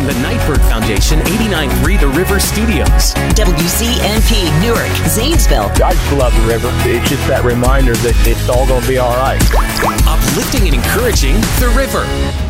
the Nightbird Foundation, 89.3 The River Studios. WCNP, Newark, Zanesville. I just love the river. It's just that reminder that it's all going to be all right. Uplifting and encouraging The River.